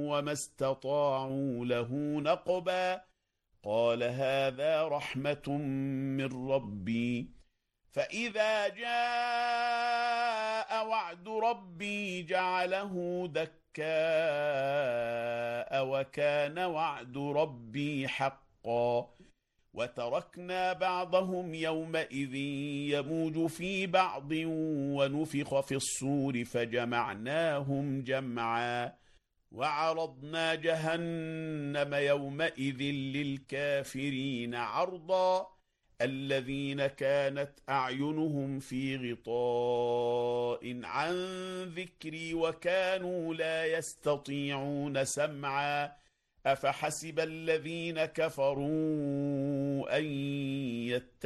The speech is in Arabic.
وما استطاعوا له نقبا قال هذا رحمة من ربي فإذا جاء وعد ربي جعله دكاء وكان وعد ربي حقا وتركنا بعضهم يومئذ يموج في بعض ونفخ في الصور فجمعناهم جمعا وعرضنا جهنم يومئذ للكافرين عرضا الذين كانت أعينهم في غطاء عن ذكري وكانوا لا يستطيعون سمعا أفحسب الذين كفروا أن يتبعوا